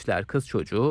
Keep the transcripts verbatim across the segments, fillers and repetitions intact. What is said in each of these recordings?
gençler, kız çocuğu,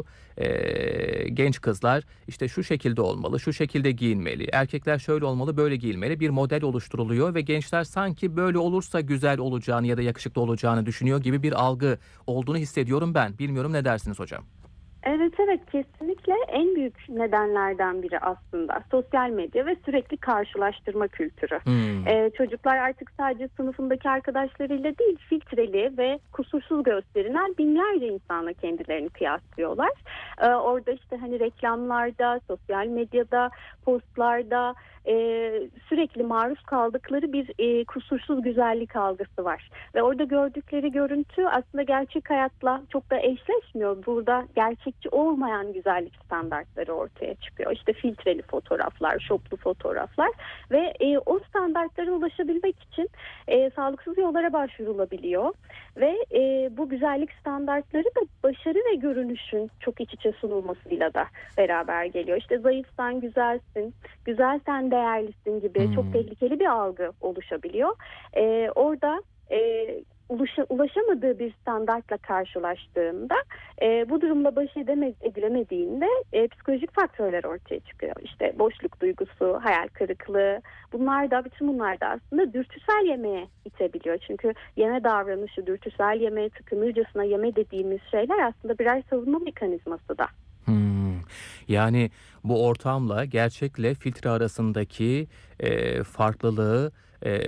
e, genç kızlar işte şu şekilde olmalı, şu şekilde giyinmeli, erkekler şöyle olmalı, böyle giyinmeli, bir model oluşturuluyor ve gençler sanki böyle olursa güzel olacağını ya da yakışıklı olacağını düşünüyor gibi bir algı olduğunu hissediyorum ben. Bilmiyorum, ne dersiniz hocam? Evet evet, kesinlikle en büyük nedenlerden biri aslında sosyal medya ve sürekli karşılaştırma kültürü. Hmm. Ee, çocuklar artık sadece sınıfındaki arkadaşlarıyla değil, filtreli ve kusursuz gösterilen binlerce insanla kendilerini kıyaslıyorlar. Ee, orada işte hani reklamlarda, sosyal medyada, postlarda e, sürekli maruz kaldıkları bir e, kusursuz güzellik algısı var. Ve orada gördükleri görüntü aslında gerçek hayatla çok da eşleşmiyor. Burada gerçekçi olmayan güzellik standartları ortaya çıkıyor. İşte filtreli fotoğraflar, şoplu fotoğraflar ve e, o standartlara ulaşabilmek için e, sağlıksız yollara başvurulabiliyor. Ve e, bu güzellik standartları da başarı ve görünüşün çok iç içe sunulmasıyla da beraber geliyor. İşte zayıfsan güzelsin, güzelsen değerlisin gibi Hmm. çok tehlikeli bir algı oluşabiliyor. E, orada e, ulaşa, ulaşamadığı bir standartla karşılaştığında e, bu durumla baş edeme, edilemediğinde e, psikolojik faktörler ortaya çıkıyor. İşte boşluk duygusu, hayal kırıklığı, bunlar da bütün bunlar da aslında dürtüsel yemeye itebiliyor. Çünkü yeme davranışı, dürtüsel yeme, tıkınırcasına yeme dediğimiz şeyler aslında birer savunma mekanizması da. Hmm. Yani bu ortamla, gerçekle filtre arasındaki e, farklılığı e,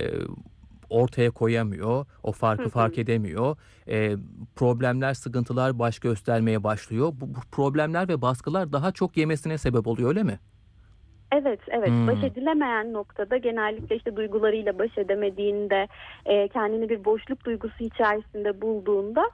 ortaya koyamıyor, o farkı Hı fark hı. edemiyor. E, problemler, sıkıntılar baş göstermeye başlıyor. Bu, bu problemler ve baskılar daha çok yemesine sebep oluyor, öyle mi? Evet, evet. Baş Hmm. edilemeyen noktada genellikle işte duygularıyla baş edemediğinde, e, kendini bir boşluk duygusu içerisinde bulduğunda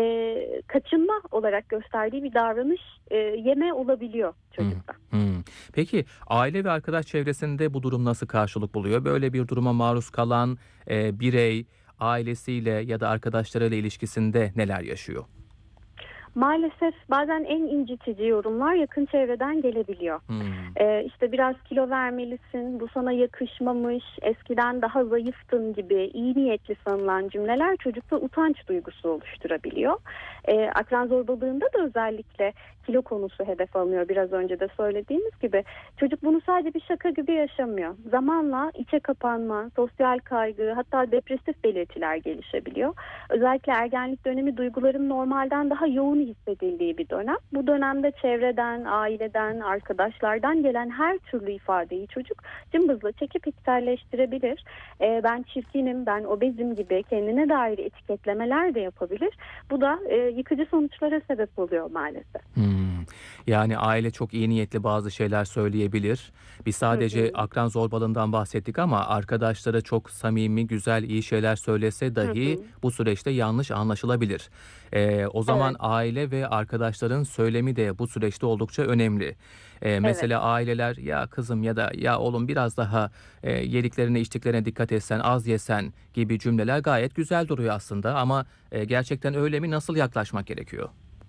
e, kaçınma olarak gösterdiği bir davranış e, yeme olabiliyor Hmm. çocukta. Hmm. Peki aile ve arkadaş çevresinde bu durum nasıl karşılık buluyor? Böyle bir duruma maruz kalan e, birey ailesiyle ya da arkadaşlarıyla ilişkisinde neler yaşıyor? Maalesef bazen en incitici yorumlar yakın çevreden gelebiliyor. Hmm. Ee, işte biraz kilo vermelisin, bu sana yakışmamış, eskiden daha zayıftın gibi iyi niyetli sanılan cümleler çocukta utanç duygusu oluşturabiliyor. Ee, akran zorbalığında da özellikle kilo konusu hedef alınıyor, biraz önce de söylediğimiz gibi. Çocuk bunu sadece bir şaka gibi yaşamıyor. Zamanla içe kapanma, sosyal kaygı, hatta depresif belirtiler gelişebiliyor. Özellikle ergenlik dönemi duyguların normalden daha yoğun hissedildiği bir dönem. Bu dönemde çevreden, aileden, arkadaşlardan gelen her türlü ifadeyi çocuk cımbızla çekip içselleştirebilir. E, ben çirkinim, ben obezim gibi kendine dair etiketlemeler de yapabilir. Bu da e, yıkıcı sonuçlara sebep oluyor maalesef. Hmm. Yani aile çok iyi niyetli bazı şeyler söyleyebilir. Biz Hı sadece hı. akran zorbalığından bahsettik ama arkadaşları çok samimi, güzel, iyi şeyler söylese Hı dahi hı. bu süreçte yanlış anlaşılabilir. Ee, o zaman Evet, aile ve arkadaşların söylemi de bu süreçte oldukça önemli. Ee, evet. mesela aileler ya kızım ya da ya oğlum biraz daha e, yediklerine içtiklerine dikkat etsen, az yesen gibi cümleler gayet güzel duruyor aslında ama e, gerçekten öyle mi, nasıl yaklaşmak gerekiyor?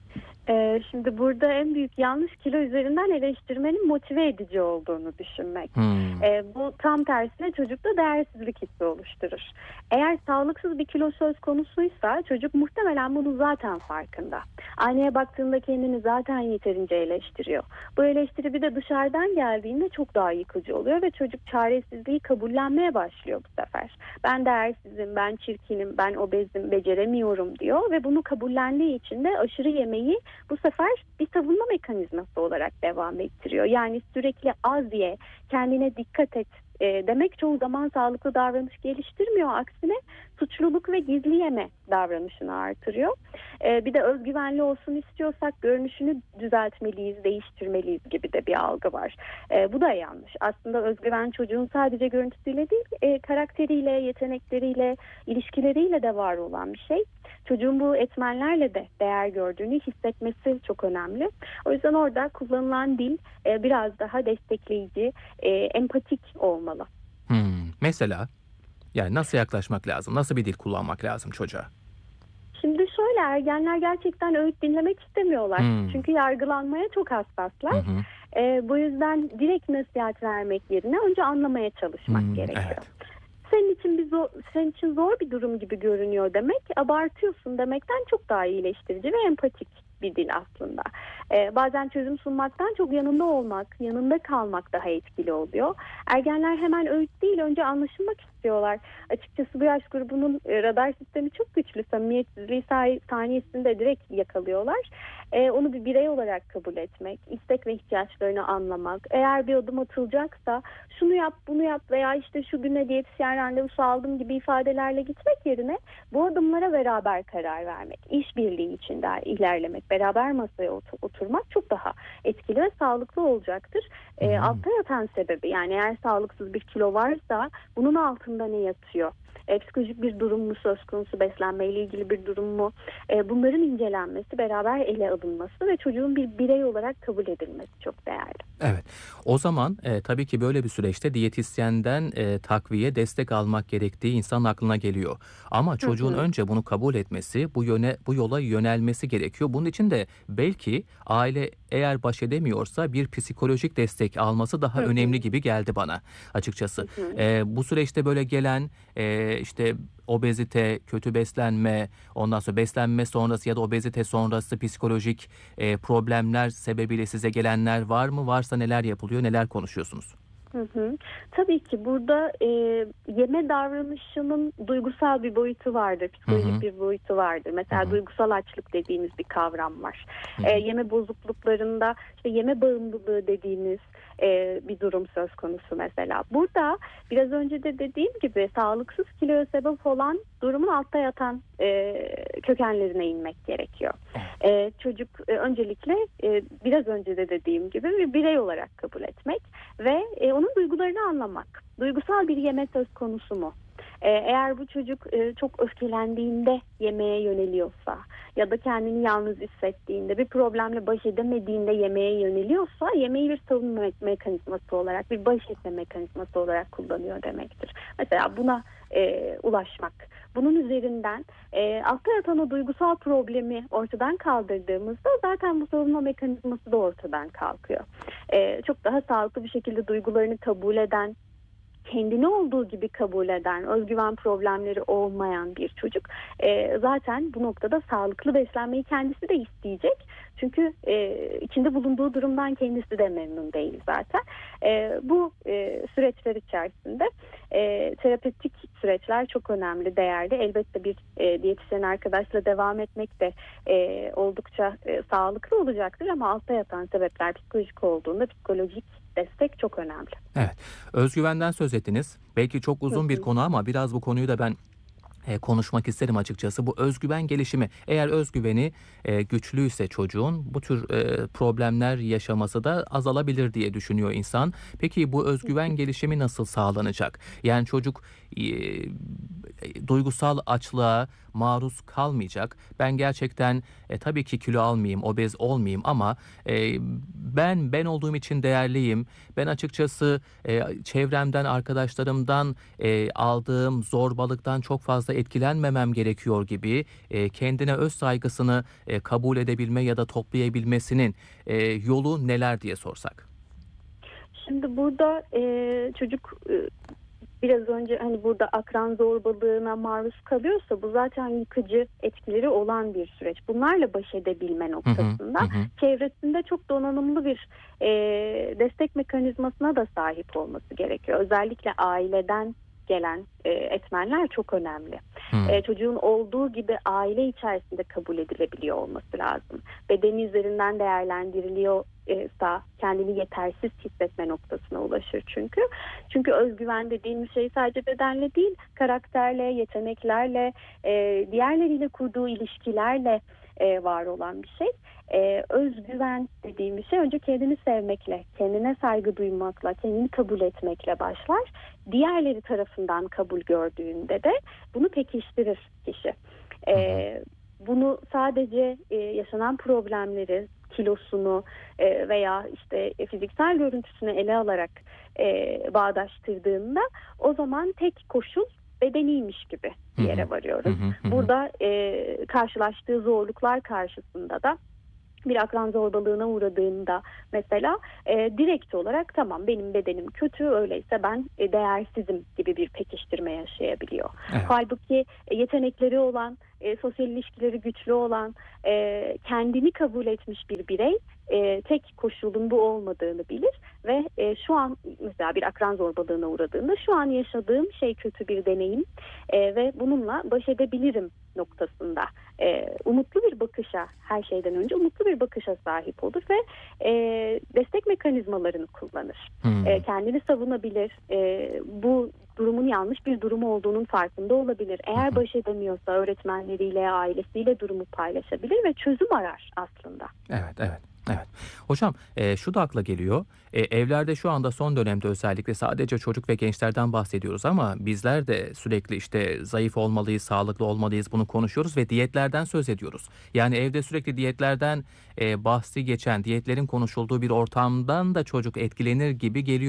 Ee, şimdi burada en büyük yanlış kilo üzerinden eleştirmenin motive edici olduğunu düşünmek. Hmm. Ee, bu tam tersine çocukta değersizlik hissi oluşturur. Eğer sağlıksız bir kilo söz konusuysa çocuk muhtemelen bunun zaten farkında. Aynaya baktığında kendini zaten yeterince eleştiriyor. Bu eleştiri bir de dışarıdan geldiğinde çok daha yıkıcı oluyor ve çocuk çaresizliği kabullenmeye başlıyor bu sefer. Ben değersizim, ben çirkinim, ben obezim, beceremiyorum diyor ve bunu kabullendiği için de aşırı yemeği bu sefer bir savunma mekanizması olarak devam ettiriyor. Yani sürekli az ye, kendine dikkat et e, demek çoğu zaman sağlıklı davranış geliştirmiyor. Aksine suçluluk ve gizli yeme davranışını artırıyor. E, bir de özgüvenli olsun istiyorsak görünüşünü düzeltmeliyiz, değiştirmeliyiz gibi de bir algı var. E, bu da yanlış. Aslında özgüven çocuğun sadece görüntüsüyle değil, e, karakteriyle, yetenekleriyle, ilişkileriyle de var olan bir şey. Çocuğun bu etmenlerle de değer gördüğünü hissetmesi çok önemli. O yüzden orada kullanılan dil e, biraz daha destekleyici, e, empatik olmalı. Hmm. Mesela yani nasıl yaklaşmak lazım? Nasıl bir dil kullanmak lazım çocuğa? Şimdi şöyle, ergenler gerçekten öğüt dinlemek istemiyorlar. Hmm. Çünkü yargılanmaya çok Hı hassaslar. hı. E, bu yüzden direkt nasihat vermek yerine önce anlamaya çalışmak Hmm. gerekiyor. Evet. Senin için bir zor, senin için zor bir durum gibi görünüyor demek, abartıyorsun demekten çok daha iyileştirici ve empatik. bir dil aslında. Ee, bazen çözüm sunmaktan çok yanında olmak, yanında kalmak daha etkili oluyor. Ergenler hemen öğüt değil, önce anlaşılmak istiyorlar. Açıkçası bu yaş grubunun e, radar sistemi çok güçlü. Samimiyetsizliği say- saniyesinde direkt yakalıyorlar. Ee, onu bir birey olarak kabul etmek, istek ve ihtiyaçlarını anlamak. Eğer bir adım atılacaksa şunu yap, bunu yap veya işte şu güne diyetisyen randevusu aldım gibi ifadelerle gitmek yerine bu adımlara beraber karar vermek, işbirliği içinde ilerlemek, beraber masaya ot- oturmak çok daha etkili ve sağlıklı olacaktır. Ee, Hmm. altta yatan sebebi, yani eğer sağlıksız bir kilo varsa bunun altında ne yatıyor? E, psikolojik bir durum mu söz konusu, beslenmeyle ilgili bir durum mu? E, bunların incelenmesi, beraber ele alınması ve çocuğun bir birey olarak kabul edilmesi çok değerli. Evet. O zaman e, tabii ki böyle bir süreçte diyetisyenden e, takviye, destek almak gerektiği insanın aklına geliyor. Ama Hı çocuğun hı. önce bunu kabul etmesi, bu yöne bu yola yönelmesi gerekiyor. Bunun için de belki aile eğer baş edemiyorsa bir psikolojik destek alması daha Hı önemli hı. gibi geldi bana açıkçası. Hı hı. E, bu süreçte böyle gelen e, işte obezite, kötü beslenme, ondan sonra beslenme sonrası ya da obezite sonrası psikolojik e, problemler sebebiyle size gelenler var mı? Varsa neler yapılıyor, neler konuşuyorsunuz? Hı hı. Tabii ki burada e, yeme davranışının duygusal bir boyutu vardır, Hı psikolojik hı. bir boyutu vardır. Hı Mesela hı. duygusal açlık dediğimiz bir kavram var. Hı E, hı. yeme bozukluklarında işte yeme bağımlılığı dediğimiz e, bir durum söz konusu mesela. Burada biraz önce de dediğim gibi sağlıksız kiloya sebep olan durumun altta yatan e, kökenlerine inmek gerekiyor. E, çocuk e, öncelikle e, biraz önce de dediğim gibi bir birey olarak kabul etmek ve e, onun duygularını anlamak. Duygusal bir yeme söz konusu mu? E, eğer bu çocuk e, çok öfkelendiğinde yemeğe yöneliyorsa ya da kendini yalnız hissettiğinde, bir problemle baş edemediğinde yemeğe yöneliyorsa yemeği bir savunma me- mekanizması olarak, bir baş etme mekanizması olarak kullanıyor demektir. Mesela buna e, ulaşmak. Bunun üzerinden e, altta yatan o duygusal problemi ortadan kaldırdığımızda zaten bu savunma mekanizması da ortadan kalkıyor. E, çok daha sağlıklı bir şekilde duygularını kabul eden, kendini olduğu gibi kabul eden, özgüven problemleri olmayan bir çocuk e, zaten bu noktada sağlıklı beslenmeyi kendisi de isteyecek. Çünkü e, içinde bulunduğu durumdan kendisi de memnun değil zaten. E, bu e, süreçler içerisinde e, terapötik süreçler çok önemli, değerli. Elbette bir e, diyetisyen arkadaşla devam etmek de e, oldukça e, sağlıklı olacaktır ama altta yatan sebepler psikolojik olduğunda psikolojik destek çok önemli. Evet. Özgüvenden söz ettiniz. Belki çok Hı uzun bir hı. konu ama biraz bu konuyu da ben e, konuşmak isterim açıkçası. Bu özgüven gelişimi, eğer özgüveni e, güçlüyse çocuğun bu tür e, problemler yaşaması da azalabilir diye düşünüyor insan. Peki bu özgüven gelişimi nasıl sağlanacak? Yani çocuk e, duygusal açlığa maruz kalmayacak. Ben gerçekten e, tabii ki kilo almayayım, obez olmayayım ama e, ben ben olduğum için değerliyim. Ben açıkçası e, çevremden, arkadaşlarımdan e, aldığım zorbalıktan çok fazla etkilenmemem gerekiyor gibi e, kendine öz saygısını e, kabul edebilme ya da toplayabilmesinin e, yolu neler diye sorsak. Şimdi burada e, çocuk e, biraz önce hani burada akran zorbalığına maruz kalıyorsa bu zaten yıkıcı etkileri olan bir süreç. Bunlarla baş edebilme Hı hı, noktasında hı hı, çevresinde çok donanımlı bir e, destek mekanizmasına da sahip olması gerekiyor. Özellikle aileden gelen e, etmenler çok önemli. hı E, çocuğun olduğu gibi aile içerisinde kabul edilebiliyor olması lazım. Bedeni üzerinden değerlendiriliyorsa kendini yetersiz hissetme noktasına ulaşır çünkü. Çünkü özgüven dediğimiz şey sadece bedenle değil, karakterle, yeteneklerle, e, diğerleriyle kurduğu ilişkilerle e, var olan bir şey. E, özgüven dediğimiz şey önce kendini sevmekle, kendine saygı duymakla, kendini kabul etmekle başlar. Diğerleri tarafından kabul gördüğünde de bunu pekiştirir kişi. hı, E, bunu sadece e, yaşanan problemleri, kilosunu e, veya işte e, fiziksel görüntüsünü ele alarak e, bağdaştırdığında o zaman tek koşul bedeniymiş gibi hı bir hı, yere hı varıyoruz. hı, hı hı. Burada e, karşılaştığı zorluklar karşısında da bir akran zorbalığına uğradığında mesela e, direkt olarak tamam benim bedenim kötü öyleyse ben e, değersizim gibi bir pekiştirme yaşayabiliyor. Evet. Halbuki e, yetenekleri olan e, sosyal ilişkileri güçlü olan, e, kendini kabul etmiş bir birey e, tek koşulun bu olmadığını bilir ve e, şu an mesela bir akran zorbalığına uğradığında şu an yaşadığım şey kötü bir deneyim e, ve bununla baş edebilirim noktasında e, umutlu bir bakışa, her şeyden önce umutlu bir bakışa sahip olur ve e, destek mekanizmalarını kullanır. Hmm. E, kendini savunabilir. E, bu durumun yanlış bir durum olduğunun farkında olabilir. Eğer baş edemiyorsa öğretmenleriyle, ailesiyle durumu paylaşabilir ve çözüm arar aslında. Evet, evet. Evet. Hocam e, şu da akla geliyor. E, evlerde şu anda son dönemde özellikle sadece çocuk ve gençlerden bahsediyoruz ama bizler de sürekli işte zayıf olmalıyız, sağlıklı olmalıyız bunu konuşuyoruz ve diyetlerden söz ediyoruz. Yani evde sürekli diyetlerden e, bahsi geçen, diyetlerin konuşulduğu bir ortamdan da çocuk etkilenir gibi geliyor.